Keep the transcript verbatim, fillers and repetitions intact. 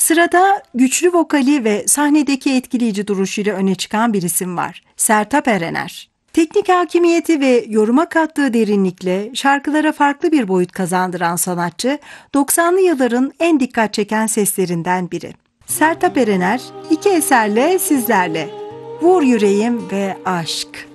Sırada güçlü vokali ve sahnedeki etkileyici duruşuyla öne çıkan bir isim var. Sertab Erener. Teknik hakimiyeti ve yoruma kattığı derinlikle şarkılara farklı bir boyut kazandıran sanatçı, doksanlı yılların en dikkat çeken seslerinden biri. Sertab Erener iki eserle sizlerle. Vur Yüreğim ve Aşk.